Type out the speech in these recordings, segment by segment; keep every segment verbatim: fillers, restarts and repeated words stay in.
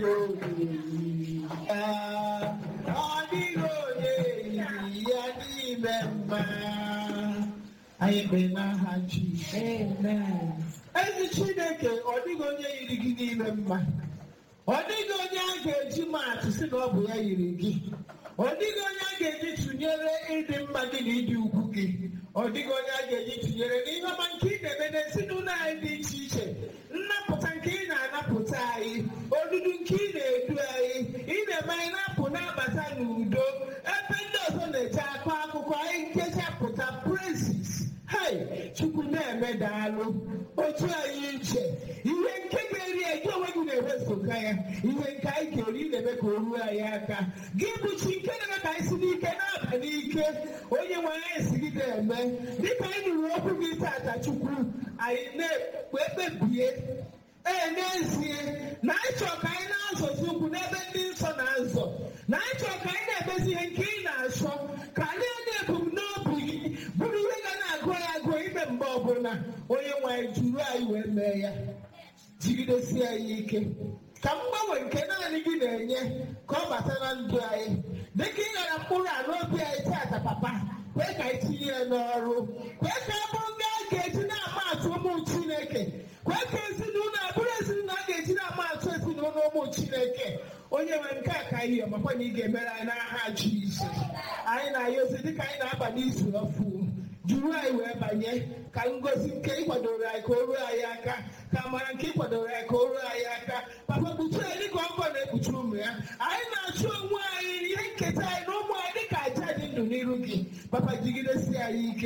Amen. Ezi Chineke ọ dịghị onye yiri gị n'ime mma. Ọ dịghị onye a ga-eji maatụ sị na ọ bụ ya yiri gị. Ọ dịghị onye a ga-eji tụnyere ịdị mma gị na ịdị ugwu gị. Ọ dịghị onye a ga-eji tụnyere n'ihe ọma nke ị na-eme n'ezinụlọ anyị dị iche iche. Nnapụta nke ị na-anapụta anyị, odudu nke ị na-edu anyị, ị na-eme anyị na-apụ na-abata n'udo. Ebe ndị ọzọ na-eje akọ akụkọ anyị nkechapụta praises. Hey, Chukwu na-eme daalụ. Otu anyị nche ihe nke ga-eri eji onwe gị na-ewezuga ya. Ihe nke anyị ga-eri na-eme ka o ruo anyị aka. Gị bụ chi nke na-eme ka anyị si n'ike na-aba n'ike. Onye nwe anyị si gị na-eme dịka anyị nụrụ okwu gị tata Chukwu anyị na-ekpebie ee n'ezie na anyị chọrọ ka anyị na-azọzi ụkwụ n'ebe ndị nsọ na-azọ, na anyị chọrọ ka anyị na-emezi ihe nke ị na-achọ, ka anyị na-ebumnobi gị bụrụ ihe ga na-agụ anyị agụọ ime mgbe ọbụla. Onye nwe anyị juru anyị wee mee ya, jigidesie anyị ike ka mgbanwe nke naanị gị na-enye ka ọ bata na ndụ anyị. Dịka ị ghara mkpụrụ a n'obi anyị tata papa, kwee ka anyị tinye ya n'ọrụ, kwee ka ọ bụrụ ndị a ga-eji na-ama atụ ụmụ Chineke, kwee ka ezinụlọ abụrụ ezinụlọ a ga-eji na-ama atụ ezinụlọ ụmụ Chineke. Onye nwe nke a ka ihe makwa na ị ga-emere anyị n'aha Jizọs. Anyị na-ayọzi dịka anyị na-aba n'izu ọfụ, juru anyị wee banye ka ngozi nke ịkwadoro anyị ka o ruo anyị aka, ka amara nke ịkwadoro anyị ka o ruo anyị aka. Papa kpuchie anyị dịka ọkọ na-ekpuchi ụmụ ya. Anyị na-achụ onwe anyị ihe nketa anyị na ụmụ anyị dịka aja dị ndụ n'iru gị. Papa jigidesie anyị ike.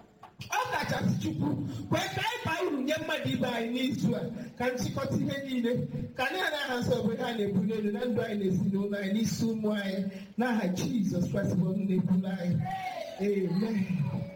Ọ kachasị Chukwu kwee ka anyị baa uru nye mmadụ ibe anyị n'izu a, ka nchịkọta ihe niile ka anyị na aha nsọ obodo a na-ebu n'elu na ndụ anyị na ezinụlọ anyị n'isi ụmụ anyị n'aha Jizọs Kraịst bụ onye na-ebulu anyị. Amen.